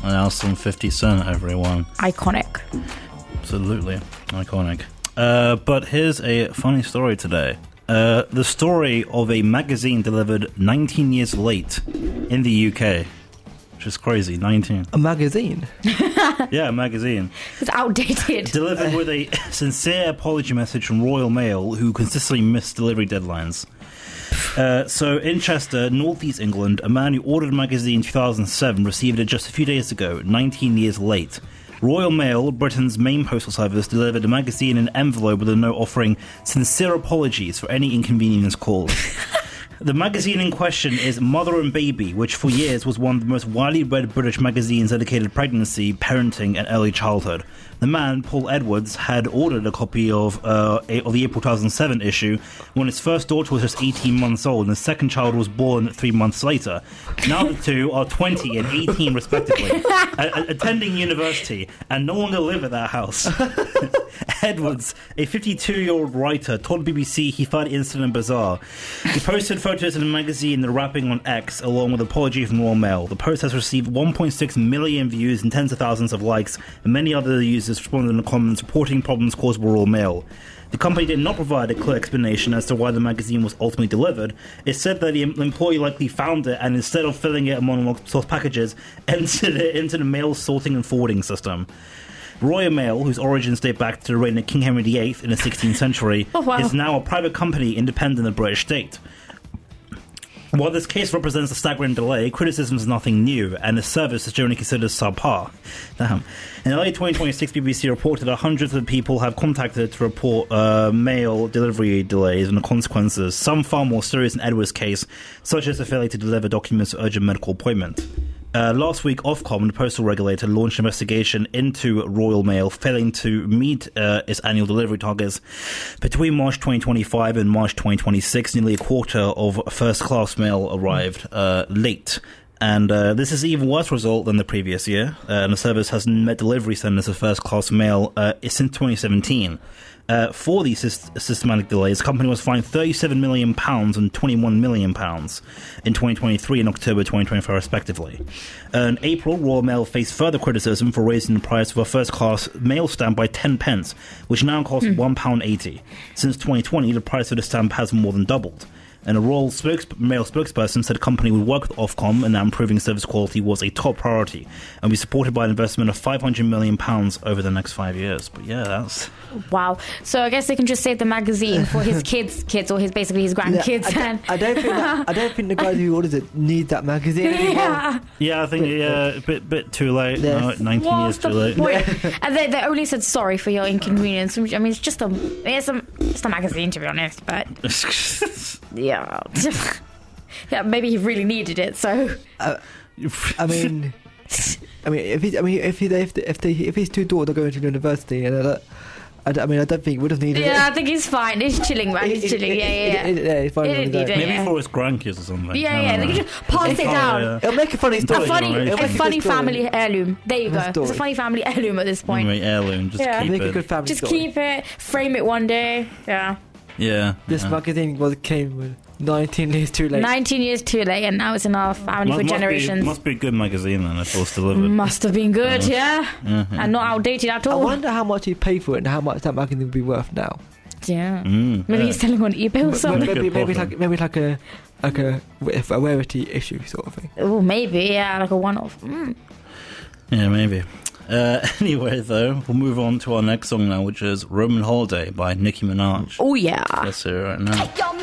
And now some 50 Cent, everyone. Iconic. Absolutely iconic. But here's a funny story today. The story of a magazine delivered 19 years late in the UK. Which is crazy, 19. A magazine? Yeah, a magazine. It's outdated. Delivered with a sincere apology message from Royal Mail, who consistently missed delivery deadlines. So in Chester, northeast England, a man who ordered a magazine in 2007 received it just a few days ago, 19 years late. Royal Mail, Britain's main postal service, delivered a magazine in an envelope with a note offering sincere apologies for any inconvenience caused. The magazine in question is Mother and Baby, which for years was one of the most widely read British magazines dedicated to pregnancy, parenting, and early childhood. The man, Paul Edwards, had ordered a copy of the April 2007 issue when his first daughter was just 18 months old and his second child was born 3 months later. Now the two are 20 and 18 respectively, attending university and no longer live at that house. Edwards, a 52-year-old writer, told BBC he found the incident bizarre. He posted photos in the magazine and wrapping on X along with an apology from Royal Mail. The post has received 1.6 million views and tens of thousands of likes, and many other users responded in the comments reporting problems caused by Royal Mail. The company did not provide a clear explanation as to why the magazine was ultimately delivered. It said that the employee likely found it and instead of filling it among source packages, entered it into the mail sorting and forwarding system. Royal Mail, whose origins date back to the reign of King Henry VIII in the 16th century, is now a private company independent of the British state. While this case represents a staggering delay, criticism is nothing new, and the service is generally considered subpar. Damn. In early 2026, BBC reported that hundreds of people have contacted to report mail delivery delays and the consequences, some far more serious in Edward's case, such as the failure to deliver documents for urgent medical appointment. Last week, Ofcom, the postal regulator, launched an investigation into Royal Mail failing to meet its annual delivery targets. Between March 2025 and March 2026, nearly a quarter of first-class mail arrived late. And this is an even worse result than the previous year. And the service has met delivery standards of first-class mail since 2017. For these systematic delays, the company was fined £37 million and £21 million in 2023 and October 2024, respectively. In April, Royal Mail faced further criticism for raising the price of a first-class mail stamp by 10 pence, which now costs £1.80. Since 2020, the price of the stamp has more than doubled. And a Royal Mail spokesperson said the company would work with Ofcom and that improving service quality was a top priority and be supported by an investment of £500 million over the next 5 years. But yeah, that's... Wow. So I guess they can just save the magazine for his kids or his grandkids. Yeah, I don't think the guy who orders it needs that magazine anymore. Yeah, I think a bit too late. Yes. No, 19 years too late. And they only said sorry for your inconvenience. I mean, it's just a magazine, to be honest. But yeah. Yeah, maybe he really needed it. So, I mean, if his two daughters are going to university, and I don't think he would have needed it. Yeah, I think he's fine. He's chilling, man. He's chilling. Yeah, he's fine. Maybe for his grandkids or something. Yeah. They can just pass it down. Yeah. It'll make a funny story. A funny family heirloom. There you go. It's a funny family heirloom at this point. Heirloom. Just keep make it. A good family just story. keep it. Frame it one day. Yeah. Yeah. This magazine came with 19 years too late. 19 years too late, and now it's in our family for generations. Must be a good magazine then if it was delivered. Must have been good, yeah. And not outdated at all. I wonder how much he paid for it and how much that magazine would be worth now. Yeah. Maybe he's selling on eBay or something. Maybe like a rarity issue sort of thing. Oh, maybe, yeah, like a one-off. Yeah, maybe. Anyway, though, we'll move on to our next song now, which is Roman Holiday by Nicki Minaj. Oh, yeah. Let's hear it right now.